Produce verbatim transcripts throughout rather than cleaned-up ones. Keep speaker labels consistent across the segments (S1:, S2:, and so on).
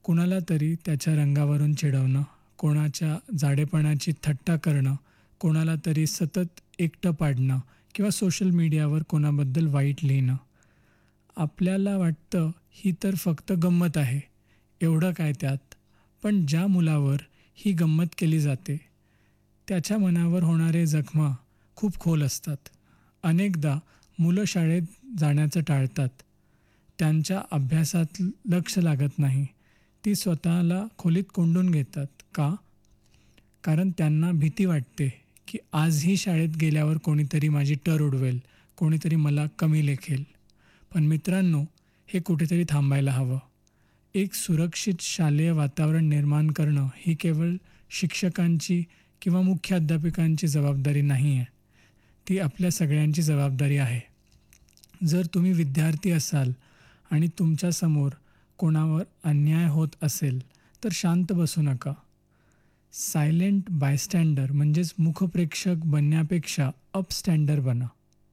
S1: कोणाला तरी त्याच्या रंगावरून चिडवणं, कोणाच्या जाडेपणाची थट्टा करणं, कोणाला तरी सतत एकटं पाडणं किंवा सोशल मीडियावर कोणाबद्दल वाईट लिहिणं. आपल्याला वाटतं ही तर फक्त गंमत आहे, एवढं काय त्यात. पण ज्या मुलावर ही गंमत केली जाते त्याच्या मनावर होणारे जखमा खूप खोल असतात. अनेकदा मुलं शाळेत जाण्याचं टाळतात, त्यांच्या अभ्यासात लक्ष लागत नाही, ती स्वतःला खोलीत कोंडून घेतात. का? कारण त्यांना भीती वाटते की आजही शाळेत गेल्यावर कोणीतरी माझी टर उडवेल, कोणीतरी मला कमी लेखेल. पण मित्रांनो, हे कुठेतरी थांबायला हवं. एक सुरक्षित शालेय वातावरण निर्माण करणं ही केवळ शिक्षकांची किंवा मुख्याध्यापकांची जबाबदारी नाही आहे, ती आपल्या सगळ्यांची जबाबदारी आहे. जर तुम्ही विद्यार्थी असाल आणि तुमच्यासमोर कोणावर अन्याय होत असेल तर शांत बसू नका. सायलेंट बायस्टँडर म्हणजेच मुखप्रेक्षक बनण्यापेक्षा अपस्टँडर बना.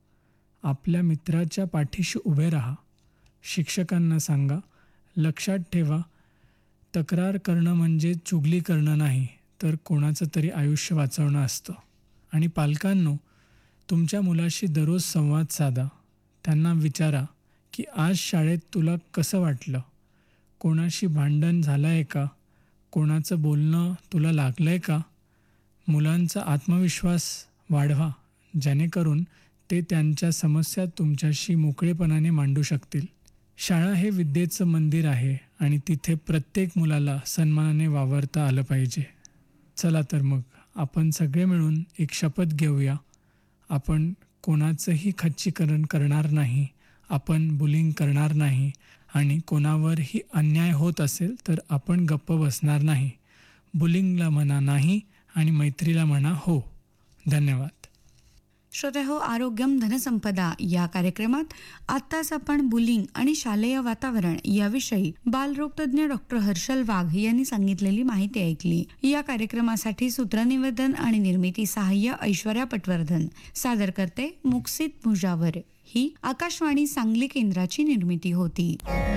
S1: आपल्या मित्राच्या पाठीशी उभे राहा. शिक्षकांना सांगा, लक्षात ठेवा, तक्रार करणं म्हणजे चुगली करणं नाही, तर कोणाचं तरी आयुष्य वाचवणं असतं. आणि पालकांनो, तुमच्या मुलाशी दररोज संवाद साधा. त्यांना विचारा की आज शाळेत तुला कसं वाटलं? कोणाशी भांडण झालं आहे का? कोणाचं बोलणं तुला लागलं आहे का? मुलांचा आत्मविश्वास वाढवा, जेणेकरून ते त्यांच्या समस्या तुमच्याशी मोकळेपणाने मांडू शकतील. शाळा हे विद्येचं मंदिर आहे आणि तिथे प्रत्येक मुलाला सन्मानाने वावरता आलं पाहिजे. चला तर मग आपण सगळे मिळून एक शपथ घेऊया. आपण कोणाचंही खच्चीकरण करणार नाही, आपण बुलिंग करणार नाही आणि कोणावरही अन्याय होत असेल तर आपण गप्प बसणार नाही. बुलिंगला म्हणा नाही आणि मैत्रीला म्हणा हो. धन्यवाद.
S2: श्रोतेहो, आरोग्यम धनसंपदा या कार्यक्रमात आत्ताच आपण बुलिंग आणि शालेय वातावरण याविषयी बालरोगतज्ञ डॉक्टर हर्षल वाघ यांनी सांगितलेली माहिती ऐकली. या कार्यक्रमासाठी सूत्रनिवेदन आणि निर्मिती सहाय्य ऐश्वर्या पटवर्धन. सादर करते मुक्सित मुजावर. ही आकाशवाणी सांगली केंद्राची निर्मिती होती.